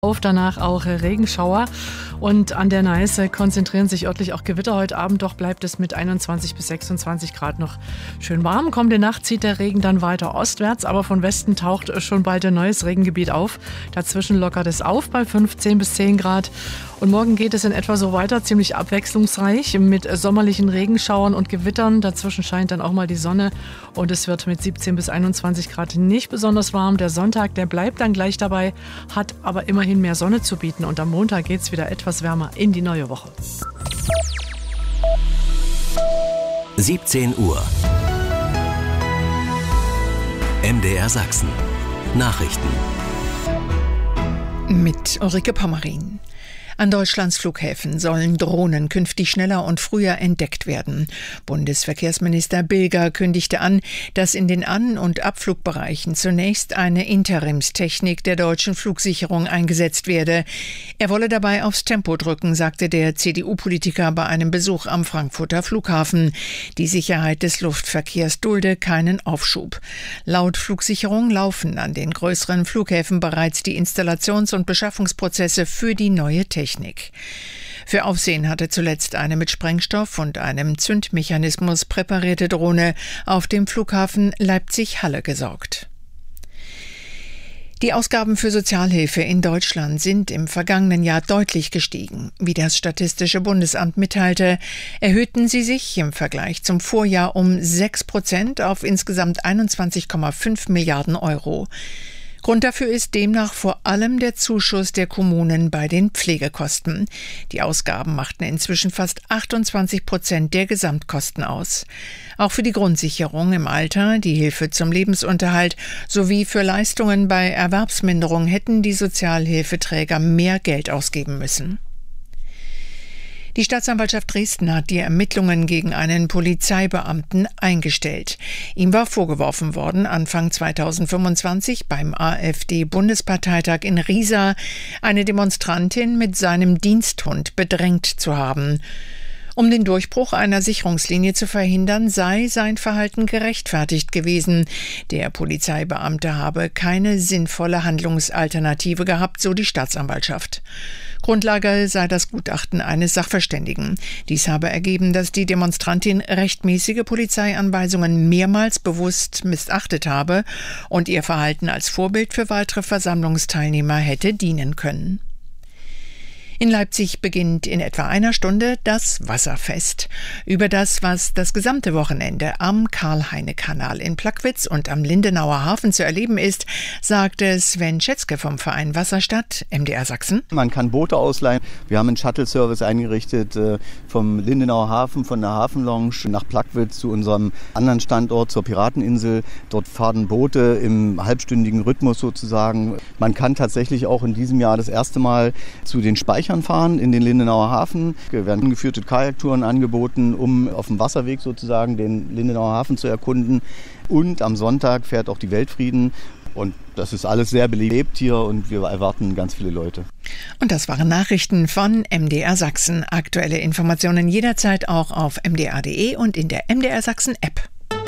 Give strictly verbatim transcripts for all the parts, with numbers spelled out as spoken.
Auf, danach auch Regenschauer und an der Neiße konzentrieren sich örtlich auch Gewitter heute Abend, doch bleibt es mit einundzwanzig bis sechsundzwanzig Grad noch schön warm. Kommende Nacht zieht der Regen dann weiter ostwärts, aber von Westen taucht schon bald ein neues Regengebiet auf. Dazwischen lockert es auf bei fünfzehn bis zehn Grad. Und morgen geht es in etwa so weiter, ziemlich abwechslungsreich mit sommerlichen Regenschauern und Gewittern. Dazwischen scheint dann auch mal die Sonne und es wird mit siebzehn bis einundzwanzig Grad nicht besonders warm. Der Sonntag, der bleibt dann gleich dabei, hat aber immerhin mehr Sonne zu bieten und am Montag geht es wieder etwas wärmer in die neue Woche. siebzehn Uhr. M D R Sachsen. Nachrichten. Mit Ulrike Pommerin. An Deutschlands Flughäfen sollen Drohnen künftig schneller und früher entdeckt werden. Bundesverkehrsminister Bilger kündigte an, dass in den An- und Abflugbereichen zunächst eine Interimstechnik der deutschen Flugsicherung eingesetzt werde. Er wolle dabei aufs Tempo drücken, sagte der C D U-Politiker bei einem Besuch am Frankfurter Flughafen. Die Sicherheit des Luftverkehrs dulde keinen Aufschub. Laut Flugsicherung laufen an den größeren Flughäfen bereits die Installations- und Beschaffungsprozesse für die neue Technik. Für Aufsehen hatte zuletzt eine mit Sprengstoff und einem Zündmechanismus präparierte Drohne auf dem Flughafen Leipzig-Halle gesorgt. Die Ausgaben für Sozialhilfe in Deutschland sind im vergangenen Jahr deutlich gestiegen. Wie das Statistische Bundesamt mitteilte, erhöhten sie sich im Vergleich zum Vorjahr um sechs Prozent auf insgesamt einundzwanzig Komma fünf Milliarden Euro. Grund dafür ist demnach vor allem der Zuschuss der Kommunen bei den Pflegekosten. Die Ausgaben machten inzwischen fast achtundzwanzig Prozent der Gesamtkosten aus. Auch für die Grundsicherung im Alter, die Hilfe zum Lebensunterhalt sowie für Leistungen bei Erwerbsminderung hätten die Sozialhilfeträger mehr Geld ausgeben müssen. Die Staatsanwaltschaft Dresden hat die Ermittlungen gegen einen Polizeibeamten eingestellt. Ihm war vorgeworfen worden, Anfang zweitausendfünfundzwanzig beim AfD-Bundesparteitag in Riesa eine Demonstrantin mit seinem Diensthund bedrängt zu haben. Um den Durchbruch einer Sicherungslinie zu verhindern, sei sein Verhalten gerechtfertigt gewesen. Der Polizeibeamte habe keine sinnvolle Handlungsalternative gehabt, so die Staatsanwaltschaft. Grundlage sei das Gutachten eines Sachverständigen. Dies habe ergeben, dass die Demonstrantin rechtmäßige Polizeianweisungen mehrmals bewusst missachtet habe und ihr Verhalten als Vorbild für weitere Versammlungsteilnehmer hätte dienen können. In Leipzig beginnt in etwa einer Stunde das Wasserfest. Über das, was das gesamte Wochenende am Karl-Heine-Kanal in Plagwitz und am Lindenauer Hafen zu erleben ist, sagte Sven Schätzke vom Verein Wasserstadt, M D R Sachsen. Man kann Boote ausleihen. Wir haben einen Shuttle-Service eingerichtet vom Lindenauer Hafen, von der Hafenlounge nach Plagwitz zu unserem anderen Standort, zur Pirateninsel. Dort fahren Boote im halbstündigen Rhythmus sozusagen. Man kann tatsächlich auch in diesem Jahr das erste Mal zu den Speichern fahren in den Lindenauer Hafen. Es werden geführte Kajaktouren angeboten, um auf dem Wasserweg sozusagen den Lindenauer Hafen zu erkunden. Und am Sonntag fährt auch die Weltfrieden. Und das ist alles sehr belebt hier und wir erwarten ganz viele Leute. Und das waren Nachrichten von M D R Sachsen. Aktuelle Informationen jederzeit auch auf m d r punkt d e und in der M D R Sachsen App.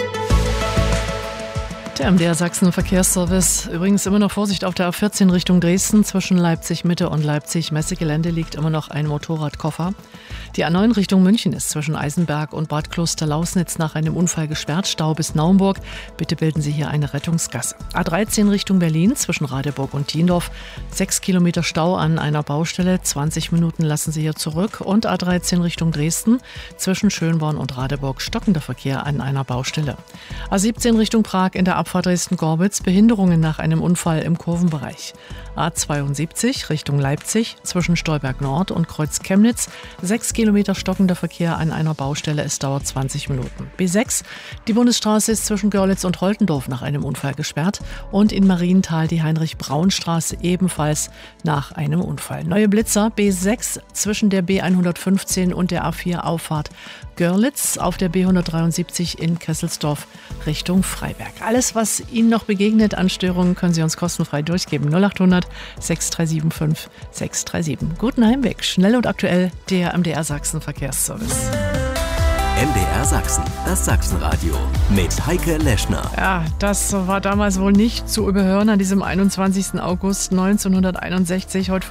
Der M D R Sachsen Verkehrsservice. Übrigens immer noch Vorsicht auf der A vierzehn Richtung Dresden. Zwischen Leipzig Mitte und Leipzig Messegelände liegt immer noch ein Motorradkoffer. Die A neun Richtung München ist zwischen Eisenberg und Bad Kloster-Lausnitz nach einem Unfall gesperrt. Stau bis Naumburg. Bitte bilden Sie hier eine Rettungsgasse. A dreizehn Richtung Berlin zwischen Radeburg und Diendorf. Sechs Kilometer Stau an einer Baustelle. zwanzig Minuten lassen Sie hier zurück. Und A dreizehn Richtung Dresden zwischen Schönborn und Radeburg. Stockender Verkehr an einer Baustelle. A siebzehn Richtung Prag in der Abfahrt Dresden-Gorbitz. Behinderungen nach einem Unfall im Kurvenbereich. A zweiundsiebzig Richtung Leipzig zwischen Stolberg Nord und Kreuz Chemnitz. Sechs Kilometer stockender Verkehr an einer Baustelle. Es dauert zwanzig Minuten. B sechs. Die Bundesstraße ist zwischen Görlitz und Holtendorf nach einem Unfall gesperrt. Und in Marienthal die Heinrich-Braun-Straße ebenfalls nach einem Unfall. Neue Blitzer. B sechs zwischen der B hundertfünfzehn und der A vier Auffahrt Görlitz. Auf der B hundertdreiundsiebzig in Kesselsdorf Richtung Freiberg. Alles, was Ihnen noch begegnet an Störungen, können Sie uns kostenfrei durchgeben. null achthundert sechs drei sieben fünf sechs drei sieben. Guten Heimweg. Schnell und aktuell der M D R Sachsen Verkehrsservice. M D R Sachsen, das Sachsenradio mit Heike Leschner. Ja, das war damals wohl nicht zu überhören an diesem einundzwanzigsten August neunzehnhunderteinundsechzig. Heute